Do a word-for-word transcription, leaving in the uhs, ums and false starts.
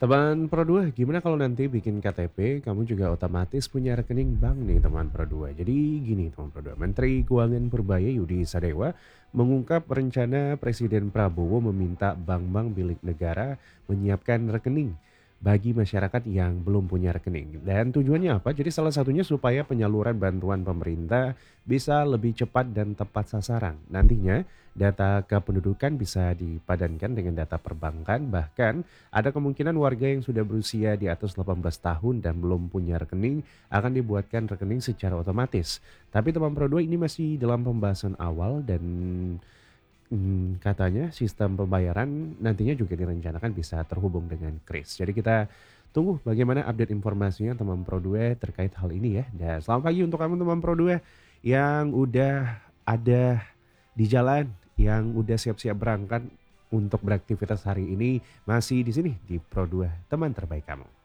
Teman Pro dua, gimana kalau nanti bikin K T P, kamu juga otomatis punya rekening bank nih teman Pro dua. Jadi gini teman Pro dua, Menteri Keuangan Purbaya Yudi Sadewa mengungkap rencana Presiden Prabowo meminta bank-bank milik negara menyiapkan rekening bagi masyarakat yang belum punya rekening. Dan tujuannya apa? Jadi salah satunya supaya penyaluran bantuan pemerintah bisa lebih cepat dan tepat sasaran. Nantinya data kependudukan bisa dipadankan dengan data perbankan, bahkan ada kemungkinan warga yang sudah berusia di atas delapan belas tahun dan belum punya rekening akan dibuatkan rekening secara otomatis. Tapi teman Pro dua ini masih dalam pembahasan awal dan hmm, katanya sistem pembayaran nantinya juga direncanakan bisa terhubung dengan kris. Jadi kita tunggu bagaimana update informasinya teman Pro dua terkait hal ini ya. Dan selamat pagi untuk kamu teman Pro dua yang udah ada di jalan, yang udah siap-siap berangkat untuk beraktivitas hari ini masih di sini di Pro dua, teman terbaik kamu.